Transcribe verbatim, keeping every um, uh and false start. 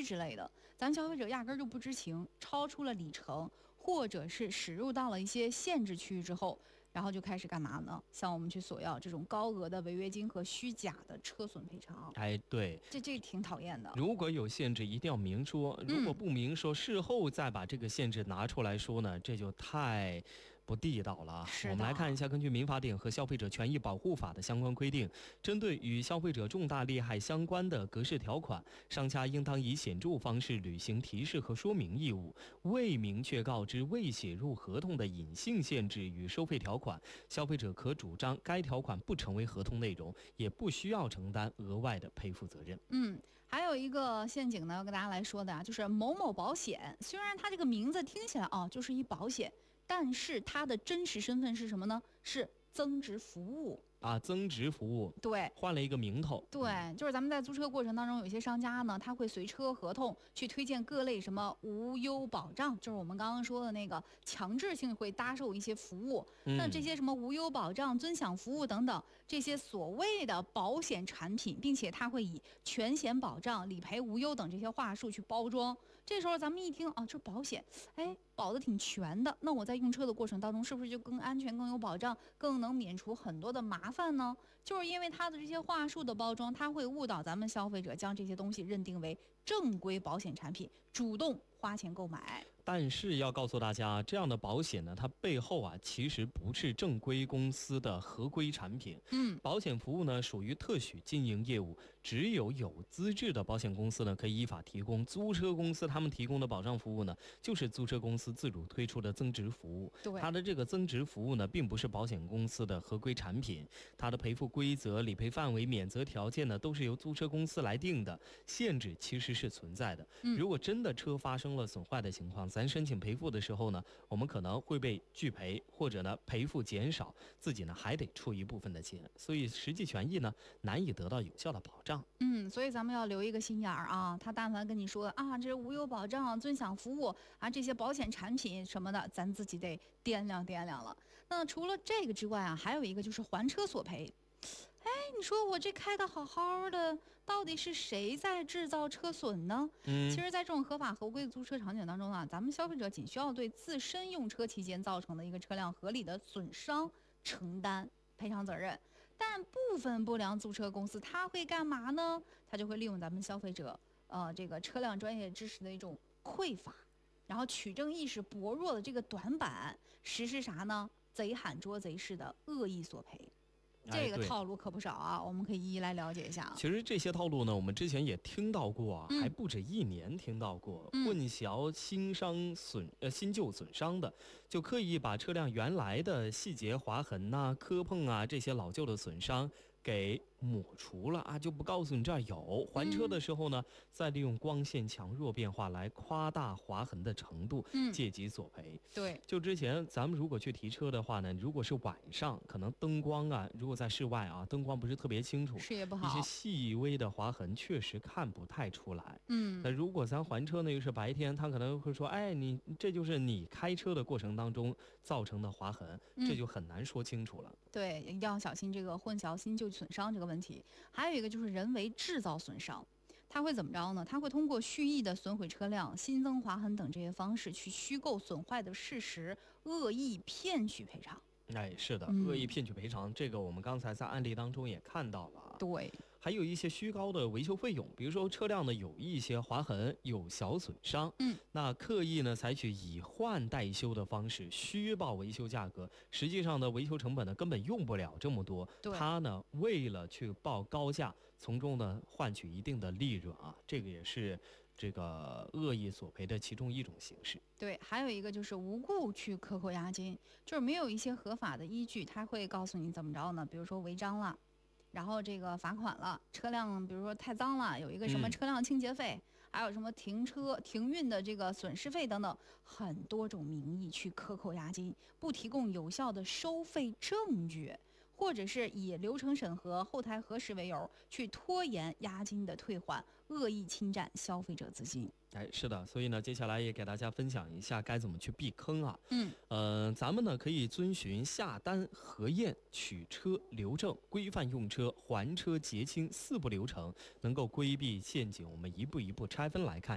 之类的，咱消费者压根儿就不知情，超出了里程，或者是驶入到了一些限制区域之后，然后就开始干嘛呢？向我们去索要这种高额的违约金和虚假的车损赔偿。 哎，对， 这这挺讨厌的。 如果有限制，一定要明说；如果不明说，嗯、事后再把这个限制拿出来说呢，这就太不地道了。我们来看一下，根据民法典和消费者权益保护法的相关规定，针对与消费者重大利害相关的格式条款，商家应当以显著方式履行提示和说明义务。未明确告知、未写入合同的隐性限制与收费条款，消费者可主张该条款不成为合同内容，也不需要承担额外的赔付责任。 嗯，还有一个陷阱呢，要跟大家来说的啊，就是某某保险。虽然它这个名字听起来哦，就是一保险，但是它的真实身份是什么呢？是增值服务。 啊，增值服务， 对， 换了一个名头。 对，就是咱们在租车过程当中，有些商家呢，他会随车合同去推荐各类什么无忧保障，就是我们刚刚说的那个强制性会搭售一些服务。嗯、那这些什么无忧保障、尊享服务等等，这些所谓的保险产品，并且它会以全险保障、理赔无忧等这些话术去包装。这时候咱们一听啊，这保险，哎，保的挺全的，那我在用车的过程当中，是不是就更安全、更有保障，更能免除很多的麻烦？饭呢，就是因为它的这些话术的包装，它会误导咱们消费者，将这些东西认定为正规保险产品，主动花钱购买。 但是要告诉大家，这样的保险呢，它背后啊其实不是正规公司的合规产品。嗯，保险服务呢属于特许经营业务，只有有资质的保险公司呢可以依法提供。租车公司他们提供的保障服务呢，就是租车公司自主推出的增值服务。 对， 它的这个增值服务呢，并不是保险公司的合规产品，它的赔付规则、理赔范围、免责条件呢，都是由租车公司来定的，限制其实是存在的。嗯、如果真的车发生了损坏的情况，咱申请赔付的时候呢，我们可能会被拒赔，或者呢赔付减少，自己呢还得出一部分的钱，所以实际权益呢难以得到有效的保障。 嗯，所以咱们要留一个心眼儿啊，他但凡跟你说啊，这是无忧保障、尊享服务啊，这些保险产品什么的，咱自己得掂量掂量了。那除了这个之外啊，还有一个就是还车索赔。哎，你说我这开的好好的，到底是谁在制造车损呢？嗯，其实，在这种合法合规的租车场景当中啊，咱们消费者仅需要对自身用车期间造成的一个车辆合理的损伤承担赔偿责任。但部分不良租车公司他会干嘛呢？他就会利用咱们消费者呃这个车辆专业知识的一种匮乏，然后取证意识薄弱的这个短板，实施啥呢？贼喊捉贼式的恶意索赔。这个套路可不少啊，我们可以一一来了解一下。 其实这些套路呢，我们之前也听到过啊，嗯、还不止一年听到过，嗯、混淆新伤损呃新旧损伤的，就刻意把车辆原来的细节划痕呐、啊、磕碰啊这些老旧的损伤给抹除了啊，就不告诉你这儿有。还车的时候呢，嗯、再利用光线强弱变化来夸大划痕的程度，嗯、借机索赔。 对， 就之前咱们如果去提车的话呢，如果是晚上，可能灯光啊，如果在室外啊，灯光不是特别清楚， 视野不好， 一些细微的划痕确实看不太出来。 嗯， 那如果咱还车呢又是白天，他可能会说，哎，你这就是你开车的过程当中造成的划痕，嗯、这就很难说清楚了。 对，一定要小心这个混淆新旧损伤这个问题。还有一个就是人为制造损伤，它会怎么着呢？它会通过蓄意的损毁车辆、新增划痕等这些方式去虚构损坏的事实，恶意骗取赔偿。 哎，是的， 嗯、 恶意骗取赔偿，这个我们刚才在案例当中也看到了。 对， 还有一些虚高的维修费用，比如说车辆呢有一些划痕、有小损伤，嗯，那刻意呢采取以换代修的方式虚报维修价格，实际上呢维修成本呢根本用不了这么多，他呢为了去报高价，从中呢换取一定的利润啊，这个也是这个恶意索赔的其中一种形式。 对，还有一个就是无故去克扣押金，就是没有一些合法的依据，他会告诉你怎么着呢？比如说违章了，然后这个罚款了，车辆比如说太脏了，有一个什么车辆清洁费，嗯、还有什么停车停运的这个损失费等等，很多种名义去克扣押金，不提供有效的收费证据，或者是以流程审核、后台核实为由去拖延押金的退还，恶意侵占消费者资金。 哎，是的，所以呢，接下来也给大家分享一下该怎么去避坑啊。 嗯， 呃，咱们呢可以遵循下单、核验、取车、留证、规范用车、还车、结清四步流程，能够规避陷阱。我们一步一步拆分来看。